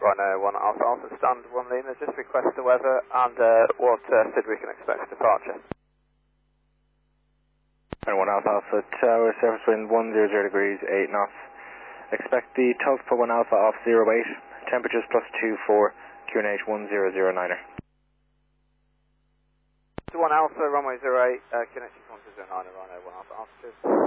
Rhino 1 Alpha Alpha, stand 1 Lima, just request the weather and what SID we can expect for departure. And 1 Alpha Alpha Tower, surface wind 100 degrees, 8 knots. Expect the Tulsa for 1 Alpha off 08, temperatures +24, QNH 1009er. 1 Alpha, runway 08, QNH 1009er, Rhino 1 Alpha Altitude.